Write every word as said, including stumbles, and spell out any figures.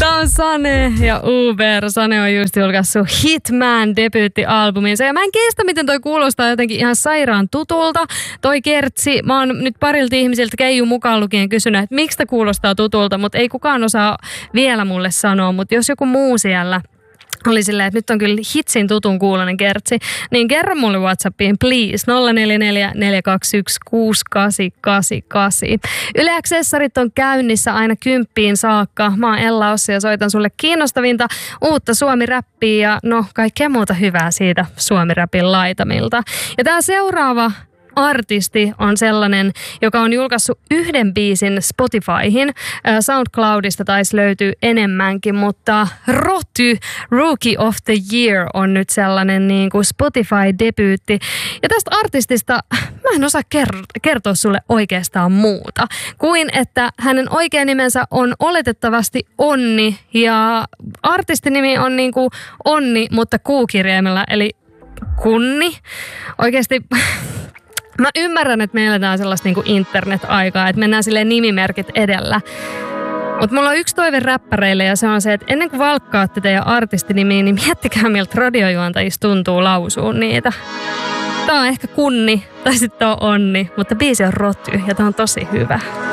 Tää on Sane ja Uber. Sane on just julkaissut Hitman debyyttialbuminsa. Ja mä en kestä, miten toi kuulostaa jotenkin ihan sairaan tutulta. Toi kertsi, mä oon nyt parilta ihmisiltä Keiju mukaan lukien kysynyt, että miksi tää kuulostaa tutulta, mutta ei kukaan osaa vielä mulle sanoa. Mutta jos joku muu siellä oli silleen, että nyt on kyllä hitsin tutun kuulonen kertsi, niin kerro mulle WhatsAppiin, please, nolla neljä neljä neljä kaksi yksi kuusi kahdeksan kahdeksan kahdeksan. Yle Accessorit on käynnissä aina kymppiin saakka. Mä oon Ella Ossi ja soitan sulle kiinnostavinta uutta suomi-räppiä ja no kaikkea muuta hyvää siitä suomi-räpin laitamilta. Ja tää seuraava artisti on sellainen, joka on julkaissut yhden biisin Spotifyhin. SoundCloudista taisi löytyä enemmänkin, mutta Roty, Rookie of the Year on nyt sellainen niin kuin Spotify-debyytti. Ja tästä artistista mä en osaa kertoa sulle oikeastaan muuta kuin, että hänen oikea nimensä on oletettavasti Onni ja artistinimi on niin kuin Onni, mutta kuukirjaimella eli Kunni. Oikeasti mä ymmärrän, että me eletään sellaista niinku internet-aikaa, että mennään silleen nimimerkit edellä. Mutta mulla on yksi toive räppäreille ja se on se, että ennen kuin valkkaatte teidän artistinimiä, niin miettikää miltä radiojuontajista tuntuu lausua niitä. Tää on ehkä Kunni tai sitten on Onni, mutta biisi on Roty ja tää on tosi hyvä.